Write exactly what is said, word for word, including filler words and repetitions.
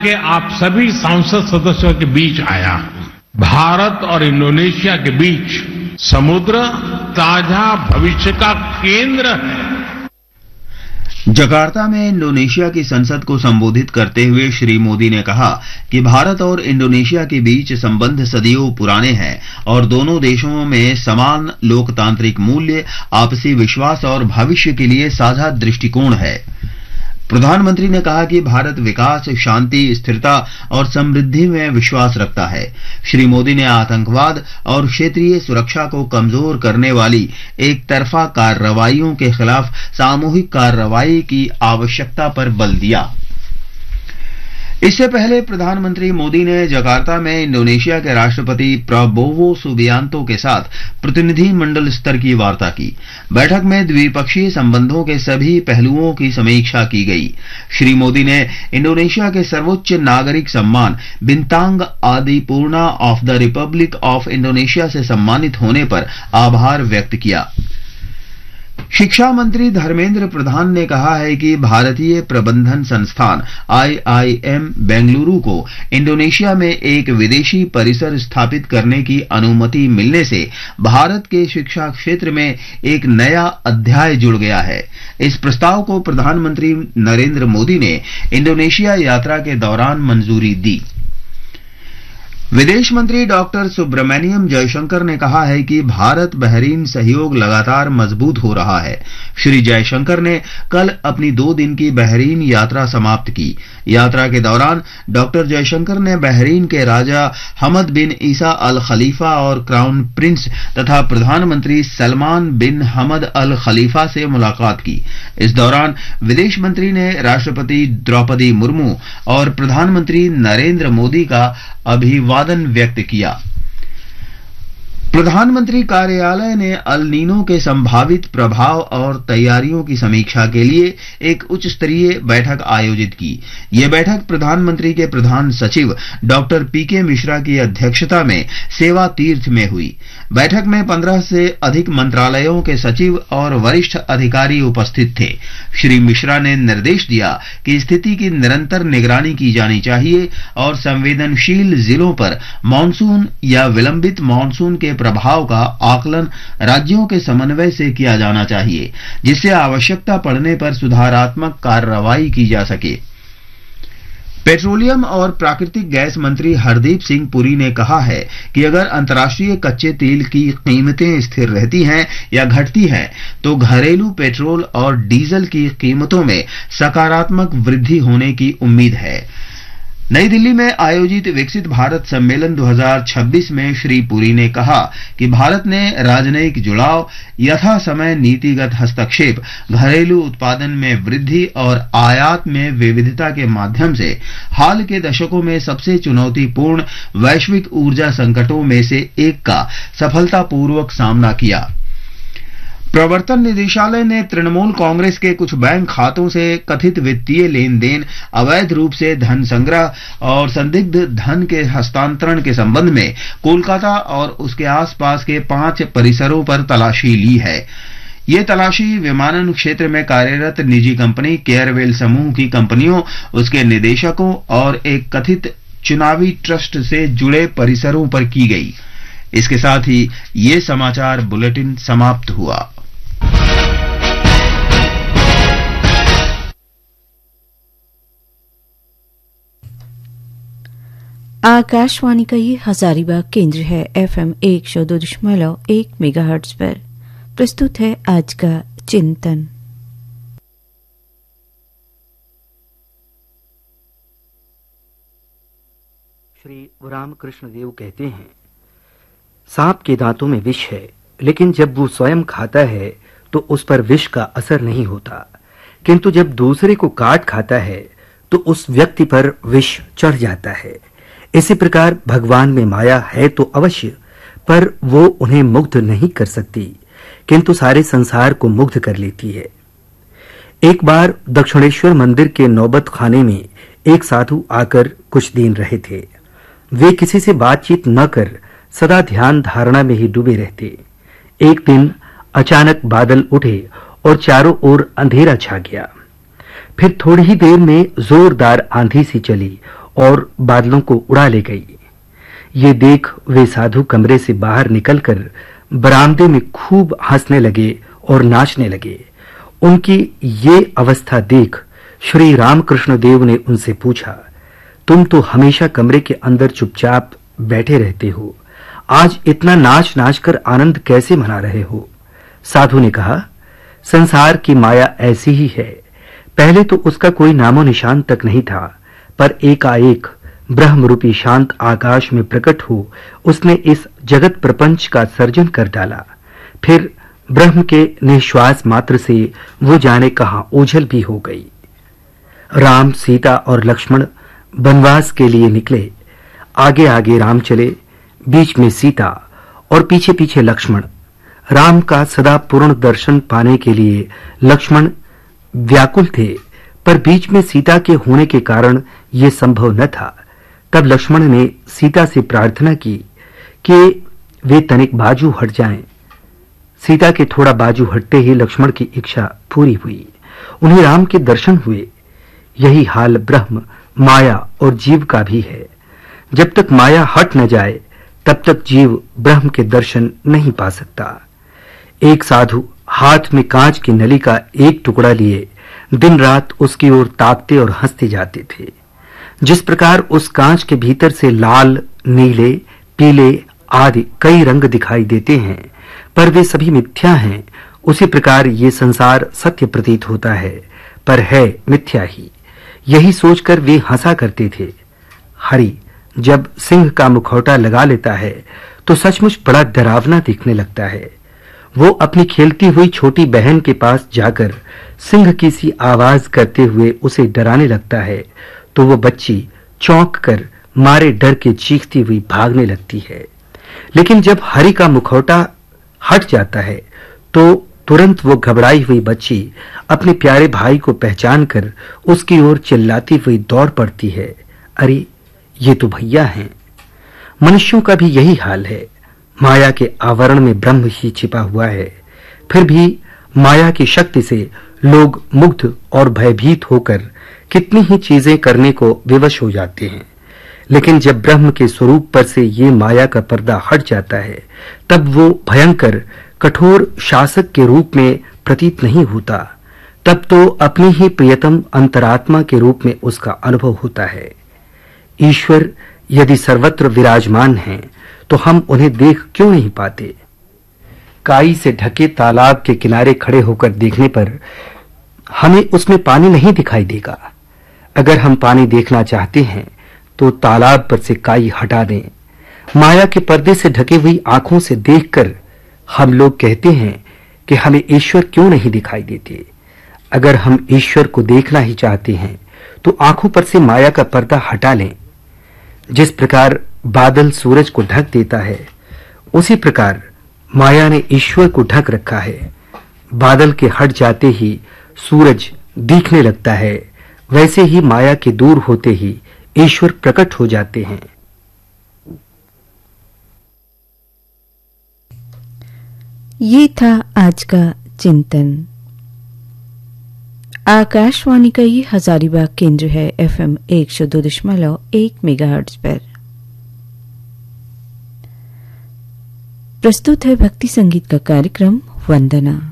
कि आप सभी सांसद सदस्यों के बीच आया हूं। भारत और इंडोनेशिया के बीच समुद्र ताजा भविष्य का केंद्र है। जकार्ता में इंडोनेशिया की संसद को संबोधित करते हुए श्री मोदी ने कहा कि भारत और इंडोनेशिया के बीच संबंध सदियों पुराने हैं और दोनों देशों में समान लोकतांत्रिक मूल्य, आपसी विश्वास और भविष्य के लिए साझा दृष्टिकोण है। प्रधानमंत्री ने कहा कि भारत विकास, शांति, स्थिरता और समृद्धि में विश्वास रखता है। श्री मोदी ने आतंकवाद और क्षेत्रीय सुरक्षा को कमजोर करने वाली एक तरफा कार्रवाइयों के खिलाफ सामूहिक कार्रवाई की आवश्यकता पर बल दिया। इससे पहले प्रधानमंत्री मोदी ने जकार्ता में इंडोनेशिया के राष्ट्रपति प्रबोवो सुबियांतो के साथ प्रतिनिधि मंडल स्तर की वार्ता की। बैठक में द्विपक्षीय संबंधों के सभी पहलुओं की समीक्षा की गई। श्री मोदी ने इंडोनेशिया के सर्वोच्च नागरिक सम्मान बिंतांग आदिपूर्णा of the Republic of Indonesia से सम्मानित होने पर आभार व्यक्त किया। शिक्षा मंत्री धर्मेंद्र प्रधान ने कहा है कि भारतीय प्रबंधन संस्थान आई आई एम बेंगलुरु को इंडोनेशिया में एक विदेशी परिसर स्थापित करने की अनुमति मिलने से भारत के शिक्षा क्षेत्र में एक नया अध्याय जुड़ गया है। इस प्रस्ताव को प्रधानमंत्री नरेंद्र मोदी ने इंडोनेशिया यात्रा के दौरान मंजूरी दी। विदेश मंत्री डॉक्टर सुब्रमण्यम जयशंकर ने कहा है कि भारत बहरीन सहयोग लगातार मजबूत हो रहा है। श्री जयशंकर ने कल अपनी दो दिन की बहरीन यात्रा समाप्त की। यात्रा के दौरान डॉक्टर जयशंकर ने बहरीन के राजा हमद बिन ईसा अल खलीफा और क्राउन प्रिंस तथा प्रधानमंत्री सलमान बिन हमद अल खलीफा से मुलाकात की। इस दौरान विदेश मंत्री ने राष्ट्रपति द्रौपदी मुर्मू और प्रधानमंत्री नरेंद्र मोदी का अभिवादन व्यक्त किया। प्रधानमंत्री कार्यालय ने अल नीनो के संभावित प्रभाव और तैयारियों की समीक्षा के लिए एक उच्च स्तरीय बैठक आयोजित की। यह बैठक प्रधानमंत्री के प्रधान सचिव डॉक्टर पी के मिश्रा की अध्यक्षता में सेवा तीर्थ में हुई। बैठक में पंद्रह से अधिक मंत्रालयों के सचिव और वरिष्ठ अधिकारी उपस्थित थे। श्री मिश्रा ने निर्देश दिया कि स्थिति की निरंतर निगरानी की जानी चाहिए और संवेदनशील जिलों पर मानसून या विलंबित मानसून के प्रभाव का आकलन राज्यों के समन्वय से किया जाना चाहिए, जिससे आवश्यकता पड़ने पर सुधारात्मक कार्रवाई की जा सके। पेट्रोलियम और प्राकृतिक गैस मंत्री हरदीप सिंह पुरी ने कहा है कि अगर अंतर्राष्ट्रीय कच्चे तेल की कीमतें स्थिर रहती हैं या घटती हैं तो घरेलू पेट्रोल और डीजल की कीमतों में सकारात्मक वृद्धि होने की उम्मीद है। नई दिल्ली में आयोजित विकसित भारत सम्मेलन दो हज़ार छब्बीस में श्री पुरी ने कहा कि भारत ने राजनयिक जुड़ाव, यथा समय नीतिगत हस्तक्षेप, घरेलू उत्पादन में वृद्धि और आयात में विविधता के माध्यम से हाल के दशकों में सबसे चुनौतीपूर्ण वैश्विक ऊर्जा संकटों में से एक का सफलतापूर्वक सामना किया। प्रवर्तन निदेशालय ने तृणमूल कांग्रेस के कुछ बैंक खातों से कथित वित्तीय लेन देन, अवैध रूप से धन संग्रह और संदिग्ध धन के हस्तांतरण के संबंध में कोलकाता और उसके आसपास के पांच परिसरों पर तलाशी ली है। ये तलाशी विमानन क्षेत्र में कार्यरत निजी कंपनी केयरवेल समूह की कंपनियों, उसके निदेशकों और एक कथित चुनावी ट्रस्ट से जुड़े परिसरों पर की गई। इसके साथ ही ये समाचार बुलेटिन समाप्त हुआ। आकाशवाणी का ये हजारीबाग केंद्र है। एफएम एक सौ दो दशमलव एक मेगाहर्ट्ज पर प्रस्तुत है आज का चिंतन। श्री रामकृष्ण देव कहते हैं, सांप के दांतों में विष है, लेकिन जब वो स्वयं खाता है तो उस पर विष का असर नहीं होता, किंतु जब दूसरे को काट खाता है तो उस व्यक्ति पर विष चढ़ जाता है। इसी प्रकार भगवान में माया है तो अवश्य, पर वो उन्हें मुग्ध नहीं कर सकती, किंतु सारे संसार को मुग्ध कर लेती है। एक बार दक्षिणेश्वर मंदिर के नौबत खाने में एक साधु आकर कुछ दिन रहे थे। वे किसी से बातचीत न कर सदा ध्यान धारणा में ही डूबे रहते। एक दिन अचानक बादल उठे और चारों ओर अंधेरा छा गया। फिर थोड़ी ही देर में जोरदार आंधी सी चली और बादलों को उड़ा ले गई। ये देख वे साधु कमरे से बाहर निकलकर बरामदे में खूब हंसने लगे और नाचने लगे। उनकी ये अवस्था देख श्री रामकृष्ण देव ने उनसे पूछा, तुम तो हमेशा कमरे के अंदर चुपचाप बैठे रहते हो, आज इतना नाच नाच कर आनंद कैसे मना रहे हो? साधु ने कहा, संसार की माया ऐसी ही है। पहले तो उसका कोई नामो निशान तक नहीं था, पर एकाएक ब्रह्म रूपी शांत आकाश में प्रकट हो उसने इस जगत प्रपंच का सर्जन कर डाला। फिर ब्रह्म के निश्वास मात्र से वो जाने कहां ओझल भी हो गई। राम, सीता और लक्ष्मण वनवास के लिए निकले। आगे आगे राम चले, बीच में सीता और पीछे पीछे लक्ष्मण। राम का सदा पूर्ण दर्शन पाने के लिए लक्ष्मण व्याकुल थे, पर बीच में सीता के होने के कारण यह संभव न था। तब लक्ष्मण ने सीता से प्रार्थना की कि वे तनिक बाजू हट जाएं। सीता के थोड़ा बाजू हटते ही लक्ष्मण की इच्छा पूरी हुई, उन्हें राम के दर्शन हुए। यही हाल ब्रह्म, माया और जीव का भी है। जब तक माया हट न जाए तब तक जीव ब्रह्म के दर्शन नहीं पा सकता। एक साधु हाथ में कांच की नली का एक टुकड़ा लिए दिन रात उसकी ओर ताकते और हंसते जाते थे। जिस प्रकार उस कांच के भीतर से लाल, नीले, पीले आदि कई रंग दिखाई देते हैं, पर वे सभी मिथ्या हैं, उसी प्रकार ये संसार सत्य प्रतीत होता है, पर है मिथ्या ही। यही सोचकर वे हंसा करते थे। हरि जब सिंह का मुखौटा लगा लेता है तो सचमुच बड़ा डरावना दिखने लगता है। वो अपनी खेलती हुई छोटी बहन के पास जाकर सिंह की सी आवाज करते हुए उसे डराने लगता है, तो वो बच्ची चौंक कर मारे डर के चीखती हुई भागने लगती है। लेकिन जब हरि का मुखौटा हट जाता है तो तुरंत वो घबराई हुई बच्ची अपने प्यारे भाई को पहचान कर उसकी ओर चिल्लाती हुई दौड़ पड़ती है, अरे ये तो भैया हैं। मनुष्यों का भी यही हाल है। माया के आवरण में ब्रह्म ही छिपा हुआ है, फिर भी माया की शक्ति से लोग मुग्ध और भयभीत होकर कितनी ही चीजें करने को विवश हो जाते हैं। लेकिन जब ब्रह्म के स्वरूप पर से ये माया का पर्दा हट जाता है तब वो भयंकर कठोर शासक के रूप में प्रतीत नहीं होता। तब तो अपनी ही प्रियतम अंतरात्मा के रूप में उसका अनुभव होता है। ईश्वर यदि सर्वत्र विराजमान हैं तो हम उन्हें देख क्यों नहीं पाते? काई से ढके तालाब के किनारे खड़े होकर देखने पर हमें उसमें पानी नहीं दिखाई देगा। अगर हम पानी देखना चाहते हैं तो तालाब पर से काई हटा दें। माया के पर्दे से ढकी हुई आंखों से देखकर हम लोग कहते हैं कि हमें ईश्वर क्यों नहीं दिखाई देते। अगर हम ईश्वर को देखना ही चाहते हैं तो आंखों पर से माया का पर्दा हटा लें। जिस प्रकार बादल सूरज को ढक देता है, उसी प्रकार माया ने ईश्वर को ढक रखा है। बादल के हट जाते ही सूरज दिखने लगता है, वैसे ही माया के दूर होते ही ईश्वर प्रकट हो जाते हैं। ये था आज का चिंतन। आकाशवाणी का ये हजारीबाग केंद्र है, एफएम एक सौ दो दशमलव एक मेगाहर्ट्ज पर। प्रस्तुत है भक्ति संगीत का कार्यक्रम वंदना।